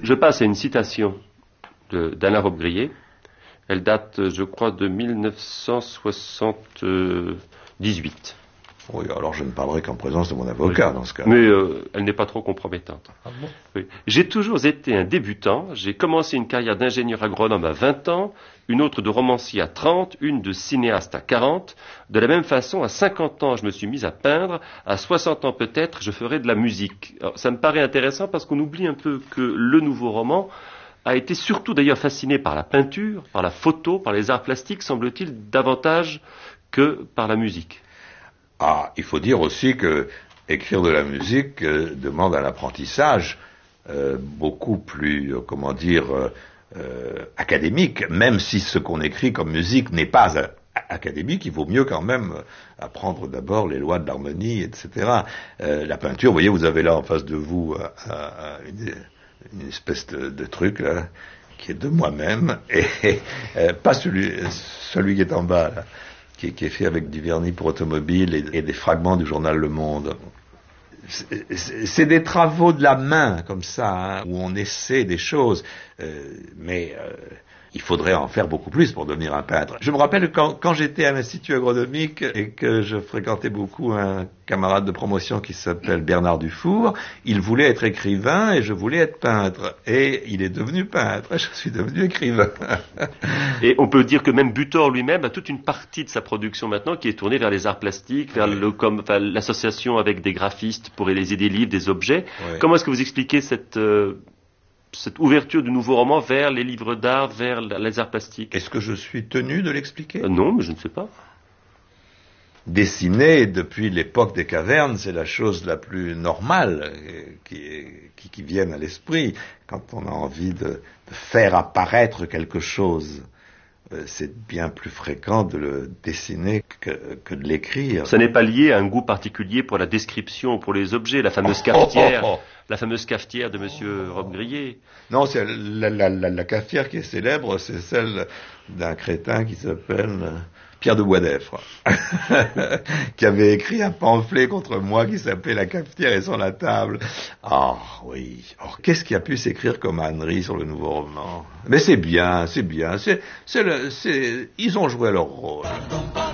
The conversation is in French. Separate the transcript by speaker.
Speaker 1: Je passe à une citation d'Alain Robbe-Grillet. Elle date, je crois, de 1978.
Speaker 2: Oui, alors je ne parlerai qu'en présence de mon avocat dans ce cas.
Speaker 1: Mais elle n'est pas trop compromettante.
Speaker 2: Ah bon?
Speaker 1: Oui. J'ai toujours été un débutant. J'ai commencé une carrière d'ingénieur agronome à 20 ans, une autre de romancier à 30, une de cinéaste à 40. De la même façon, à 50 ans, je me suis mis à peindre. À 60 ans peut-être, je ferai de la musique. Alors, ça me paraît intéressant parce qu'on oublie un peu que le nouveau roman a été surtout d'ailleurs fasciné par la peinture, par la photo, par les arts plastiques, semble-t-il, davantage que par la musique.
Speaker 2: Ah, il faut dire aussi que écrire de la musique demande un apprentissage beaucoup plus, académique, même si ce qu'on écrit comme musique n'est pas académique, il vaut mieux quand même apprendre d'abord les lois de l'harmonie, etc. La peinture, vous voyez, vous avez là en face de vous une espèce de truc là, qui est de moi-même, et pas celui qui est en bas là, qui est fait avec du vernis pour automobile et des fragments du journal Le Monde. C'est des travaux de la main, comme ça, hein, où on essaie des choses, mais il faudrait en faire beaucoup plus pour devenir un peintre. Je me rappelle quand j'étais à l'Institut agronomique et que je fréquentais beaucoup un camarade de promotion qui s'appelle Bernard Dufour, il voulait être écrivain et je voulais être peintre. Et il est devenu peintre, et je suis devenu écrivain.
Speaker 1: Et on peut dire que même Butor lui-même a toute une partie de sa production maintenant qui est tournée vers les arts plastiques, vers l'association avec des graphistes pour réaliser des livres, des objets. Oui. Comment est-ce que vous expliquez cette ouverture du nouveau roman vers les livres d'art, vers les arts plastiques?
Speaker 2: Est-ce que je suis tenu de l'expliquer?
Speaker 1: Non, mais je ne sais pas.
Speaker 2: Dessiner depuis l'époque des cavernes, c'est la chose la plus normale qui vienne à l'esprit quand on a envie de faire apparaître quelque chose. C'est bien plus fréquent de le dessiner que de l'écrire.
Speaker 1: Ça n'est pas lié à un goût particulier pour la description, pour les objets, la fameuse cafetière, la fameuse cafetière de Monsieur Robbe-Grillet.
Speaker 2: Non, c'est la cafetière qui est célèbre, c'est celle d'un crétin qui s'appelle Pierre de Boisdeffre, qui avait écrit un pamphlet contre moi qui s'appelait La cafetière est sur la table. Ah oui, qu'est-ce qui a pu s'écrire comme ânerie sur le nouveau roman? Mais c'est bien, ils ont joué leur rôle.